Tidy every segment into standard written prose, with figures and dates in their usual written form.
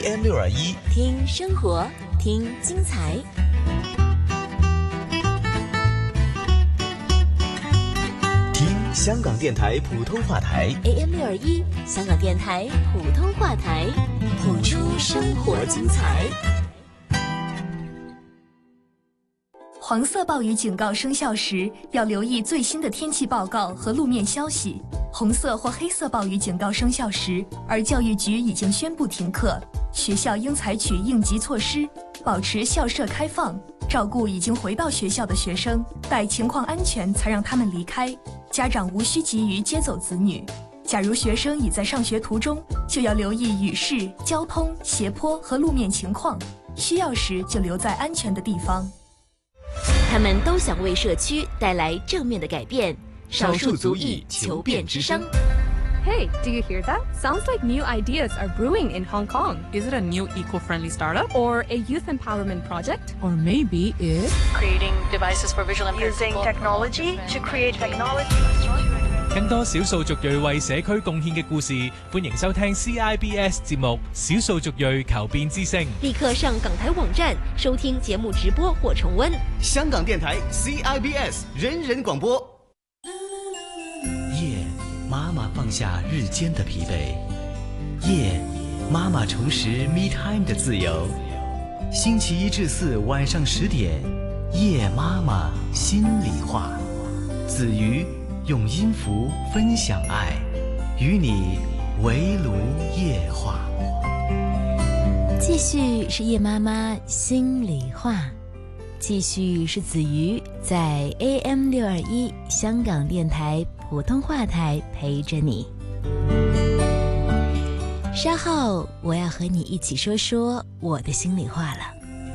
AM621， 听生活，听精彩。 听香港电台普通话台 AM621，香港电台普通话台，谱出生活精彩。 黄色暴雨警告生效时，要留意最新的天气报告和路面消息。红色或黑色暴雨警告生效时，而教育局已经宣布停课，学校应采取应急措施，保持校舍开放，照顾已经回到学校的学生，待情况安全才让他们离开。家长无需急于接走子女。假如学生已在上学途中，就要留意雨势、交通、斜坡和路面情况，需要时就留在安全的地方。 他们都想为社区带来正面的改变。少数族裔求变之声。 Hey, do you hear that? Sounds like new ideas are brewing in Hong Kong. Is it a new eco-friendly startup? Or a youth empowerment project? Or maybe it's creating devices for visual impaired using people. technology to create technology. 更多少數族裔為社區貢獻嘅故事，歡迎收聽 CIBS 節目《少數族裔求變之聲》。 立刻上港台網站收聽節目直播或重溫。 香港電台 CIBS 人人廣播。夜，媽媽放下日間的疲憊；夜，媽媽重拾 me time 的自由。星期一至四晚上10點，夜媽媽心裡話。子瑜用音符分享愛，與你圍爐夜話。 繼續是葉媽媽心裡話，繼續是子瑜在 AM621 香港電台普通話台陪着你。稍後我要和你一起說說我的心裡話了。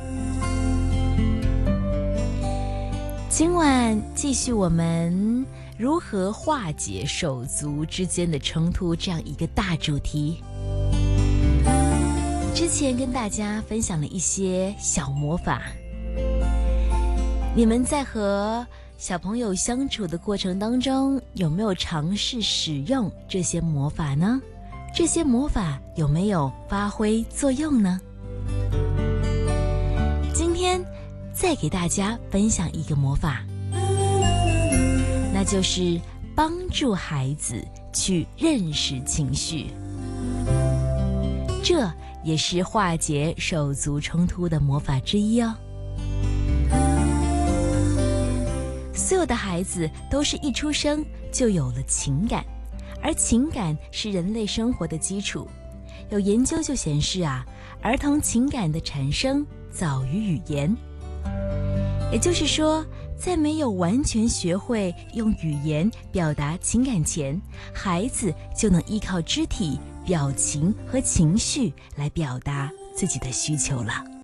今晚繼續我們如何化解手足之間的衝突這樣一個大主題。之前跟大家分享了一些小魔法，你們在和小朋友相處的過程當中，有沒有嘗試使用這些魔法呢？這些魔法有沒有發揮作用呢？今天再給大家分享一個魔法，那就是幫助孩子去認識情緒。這也是化解手足衝突的魔法之一哦。所有的孩子都是一出生就有了情感，而情感是人類生活的基礎。有研究就顯示啊，兒童情感的產生早於語言。也就是說，在沒有完全學會用語言表達情感前，孩子就能依靠肢體、表情和情緒來表達自己的需求了。